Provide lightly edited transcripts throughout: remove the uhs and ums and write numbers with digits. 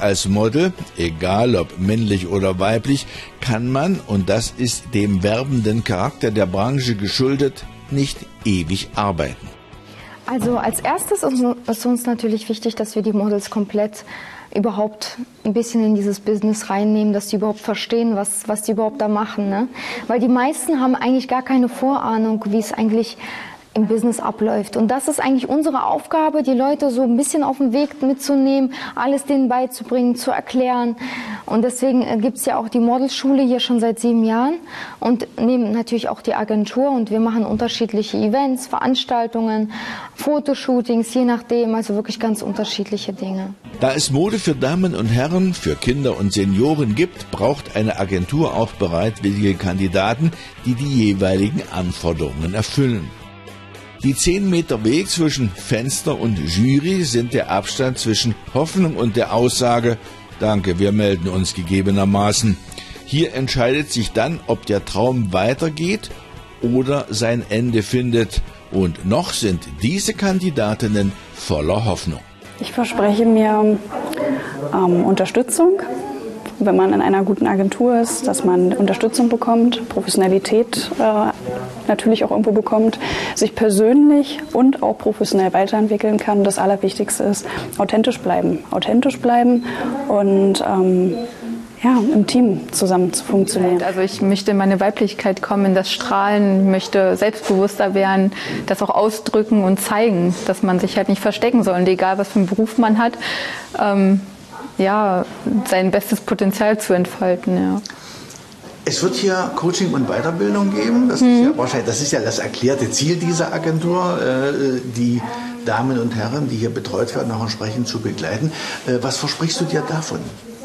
als Model, egal ob männlich oder weiblich, kann man, und das ist dem werbenden Charakter der Branche geschuldet, nicht ewig arbeiten. Also als erstes ist uns natürlich wichtig, dass wir die Models komplett überhaupt ein bisschen in dieses Business reinnehmen, dass die überhaupt verstehen, was die überhaupt da machen, ne? Weil die meisten haben eigentlich gar keine Vorahnung, wie es eigentlich im Business abläuft. Und das ist eigentlich unsere Aufgabe, die Leute so ein bisschen auf den Weg mitzunehmen, alles denen beizubringen, zu erklären. Und deswegen gibt es ja auch die Modelschule hier schon seit 7 Jahren und nehmen natürlich auch die Agentur. Und wir machen unterschiedliche Events, Veranstaltungen, Fotoshootings, je nachdem, also wirklich ganz unterschiedliche Dinge. Da es Mode für Damen und Herren, für Kinder und Senioren gibt, braucht eine Agentur auch bereitwillige Kandidaten, die die jeweiligen Anforderungen erfüllen. Die 10 Meter Weg zwischen Fenster und Jury sind der Abstand zwischen Hoffnung und der Aussage, danke, wir melden uns gegebenermaßen. Hier entscheidet sich dann, ob der Traum weitergeht oder sein Ende findet. Und noch sind diese Kandidatinnen voller Hoffnung. Ich verspreche mir Unterstützung, wenn man in einer guten Agentur ist, dass man Unterstützung bekommt, Professionalität natürlich auch irgendwo bekommt, sich persönlich und auch professionell weiterentwickeln kann. Das Allerwichtigste ist authentisch bleiben und im Team zusammen zu funktionieren. Also ich möchte in meine Weiblichkeit kommen, in das Strahlen, möchte selbstbewusster werden, das auch ausdrücken und zeigen, dass man sich halt nicht verstecken soll. Und egal, was für einen Beruf man hat, sein bestes Potenzial zu entfalten. Ja. Es wird hier Coaching und Weiterbildung geben. Das ist ja wahrscheinlich, das ist ja das erklärte Ziel dieser Agentur, die Damen und Herren, die hier betreut werden, auch entsprechend zu begleiten. Was versprichst du dir davon?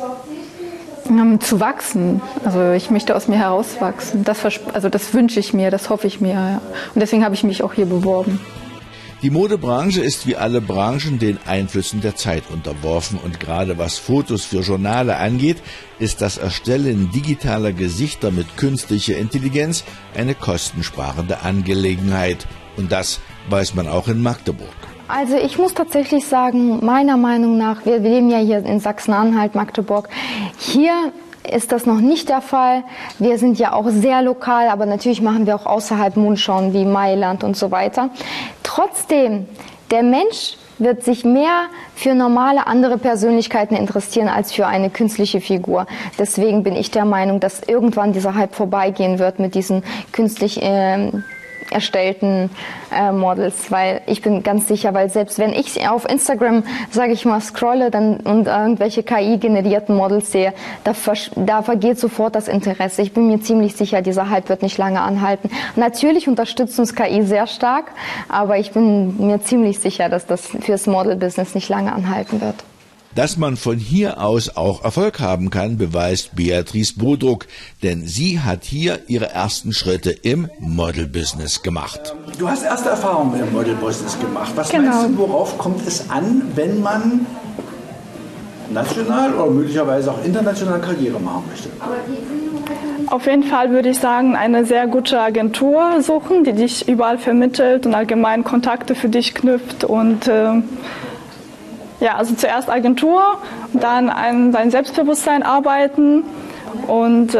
Zu wachsen. Also ich möchte aus mir herauswachsen. Das wünsche ich mir, das hoffe ich mir. Ja. Und deswegen habe ich mich auch hier beworben. Die Modebranche ist wie alle Branchen den Einflüssen der Zeit unterworfen und gerade was Fotos für Journale angeht, ist das Erstellen digitaler Gesichter mit künstlicher Intelligenz eine kostensparende Angelegenheit. Und das weiß man auch in Magdeburg. Also ich muss tatsächlich sagen, meiner Meinung nach, wir leben ja hier in Sachsen-Anhalt, Magdeburg, hier ist das noch nicht der Fall. Wir sind ja auch sehr lokal, aber natürlich machen wir auch außerhalb Mondschauen wie Mailand und so weiter. Trotzdem, der Mensch wird sich mehr für normale andere Persönlichkeiten interessieren als für eine künstliche Figur. Deswegen bin ich der Meinung, dass irgendwann dieser Hype vorbeigehen wird mit diesen künstlich erstellten Models, weil ich bin ganz sicher, weil selbst wenn ich auf Instagram, sage ich mal, scrolle und irgendwelche KI-generierten Models sehe, da vergeht sofort das Interesse. Ich bin mir ziemlich sicher, dieser Hype wird nicht lange anhalten. Natürlich unterstützt uns KI sehr stark, aber ich bin mir ziemlich sicher, dass das fürs Model-Business nicht lange anhalten wird. Dass man von hier aus auch Erfolg haben kann, beweist Beatrice Bodruck, denn sie hat hier ihre ersten Schritte im Model-Business gemacht. Du hast erste Erfahrungen im Model-Business gemacht. Was meinst du, worauf kommt es an, wenn man national oder möglicherweise auch international Karriere machen möchte? Auf jeden Fall würde ich sagen, eine sehr gute Agentur suchen, die dich überall vermittelt und allgemein Kontakte für dich knüpft und also zuerst Agentur, dann an sein Selbstbewusstsein arbeiten und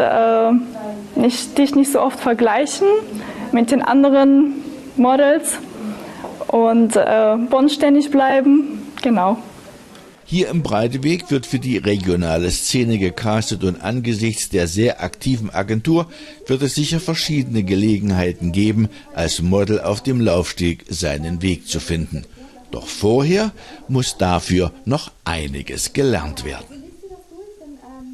dich nicht so oft vergleichen mit den anderen Models und bodenständig bleiben, genau. Hier im Breiteweg wird für die regionale Szene gecastet und angesichts der sehr aktiven Agentur wird es sicher verschiedene Gelegenheiten geben, als Model auf dem Laufsteg seinen Weg zu finden. Doch vorher muss dafür noch einiges gelernt werden.